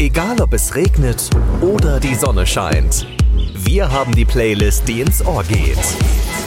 Egal ob es regnet oder die Sonne scheint. Wir haben die Playlist, die ins Ohr geht.